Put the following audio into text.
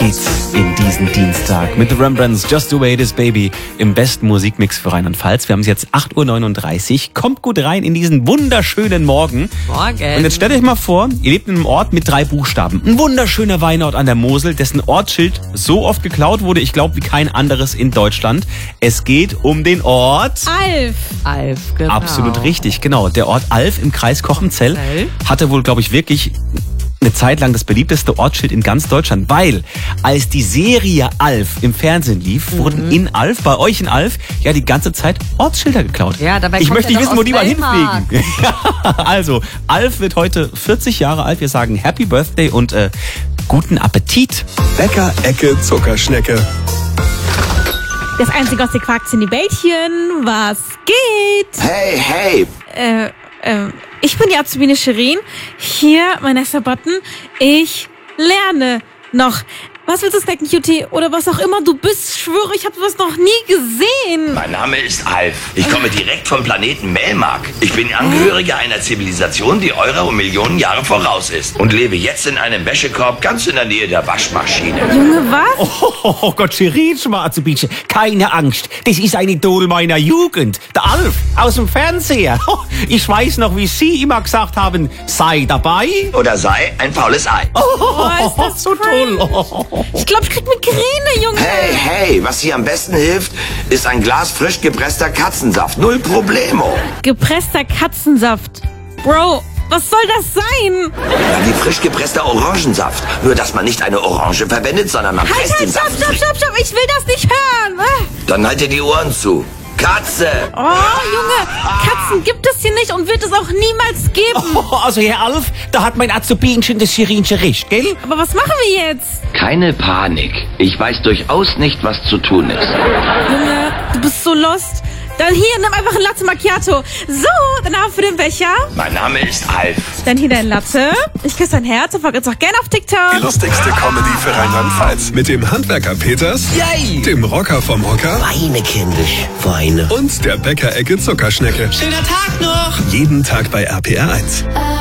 geht's in diesen Dienstag mit The Rembrandts Just the Way It Is Baby im besten Musikmix für Rheinland-Pfalz. Wir haben es jetzt 8.39 Uhr. Kommt gut rein in diesen wunderschönen Morgen. Morgen. Und jetzt stellt euch mal vor, ihr lebt in einem Ort mit 3 Buchstaben. Ein wunderschöner Weinort an der Mosel, dessen Ortsschild so oft geklaut wurde, ich glaube, wie kein anderes in Deutschland. Es geht um den Ort... Alf, genau. Absolut richtig, genau. Der Ort Alf im Kreis Kochenzell hatte wohl, glaube ich, wirklich eine Zeit lang das beliebteste Ortsschild in ganz Deutschland, weil als die Serie Alf im Fernsehen lief, wurden in Alf, bei euch in Alf, ja die ganze Zeit Ortsschilder geklaut. Ja, dabei ich kommt möchte nicht wissen, wo die mal Wellmark. hinfliegen. Also, Alf wird heute 40 Jahre alt. Wir sagen Happy Birthday und guten Appetit. Bäcker, Ecke, Zuckerschnecke. Das einzige aus der Quarks in die Bällchen. Was geht? Hey. Ich bin die Azubine Shirin. Hier, mein nächster Button. Ich lerne noch. Was willst du snacken, Cutie? Oder was auch immer du bist. Ich schwöre, ich habe sowas noch nie gesehen. Mein Name ist Alf. Ich komme direkt vom Planeten Melmark. Ich bin Angehöriger einer Zivilisation, die eure um Millionen Jahre voraus ist. Und lebe jetzt in einem Wäschekorb ganz in der Nähe der Waschmaschine. Junge, was? Oh Gott, Shirin, Schwarzebietsche, keine Angst. Das ist ein Idol meiner Jugend. Der Alf aus dem Fernseher. Ich weiß noch, wie Sie immer gesagt haben, sei dabei. Oder sei ein faules Ei. Oh, ist das so toll. Ich glaube, ich krieg Migräne, Junge. Hey, was hier am besten hilft, ist ein Glas frisch gepresster Katzensaft. Null Problemo. Gepresster Katzensaft. Bro, was soll das sein? Ja, wie frisch gepresster Orangensaft. Nur, dass man nicht eine Orange verwendet, sondern man presst den Saft. Stopp. Ich will das nicht hören. Dann halt dir die Ohren zu. Katze! Oh, Junge, Katzen gibt es hier nicht und wird es auch niemals geben. Also, Herr Alf, da hat mein Azubinchen das Shirinchen recht, gell? Aber was machen wir jetzt? Keine Panik. Ich weiß durchaus nicht, was zu tun ist. Junge, du bist so lost. Dann hier, nimm einfach ein Latte Macchiato. So, danach für den Becher. Mein Name ist Alf. Dann hier dein Latte. Ich küsse dein Herz und folge uns auch gerne auf TikTok. Die lustigste Comedy für Rheinland-Pfalz. Mit dem Handwerker Peters, Yay! dem Rocker vom Hocker Weine, kindisch, Weine. und der Bäcker-Ecke Zuckerschnecke. Schöner Tag noch! Jeden Tag bei RPR 1.